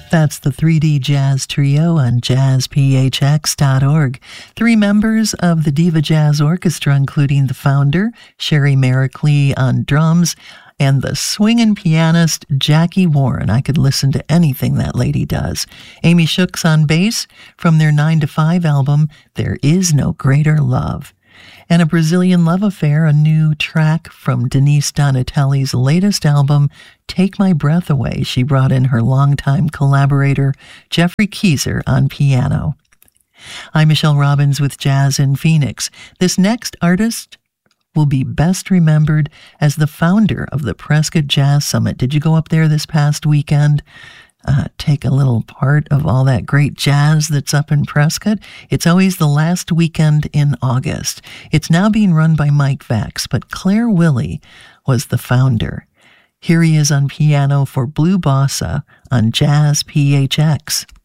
That's the 3D Jazz Trio on jazzphx.org. 3 members of the Diva Jazz Orchestra, including the founder, Sherry Merrick-Lee on drums, and the swinging pianist, Jackie Warren. I could listen to anything that lady does. Amy Shooks on bass from their 9 to 5 album, There Is No Greater Love. And A Brazilian Love Affair, a new track from Denise Donatelli's latest album, Take My Breath Away. She brought in her longtime collaborator, Jeffrey Keyser, on piano. I'm Michelle Robbins with Jazz in Phoenix. This next artist will be best remembered as the founder of the Prescott Jazz Summit. Did you go up there this past weekend? Take a little part of all that great jazz that's up in Prescott. It's always the last weekend in August. It's now being run by Mike Vax, but Claire Willie was the founder. Here he is on piano for Blue Bossa on Jazz PHX.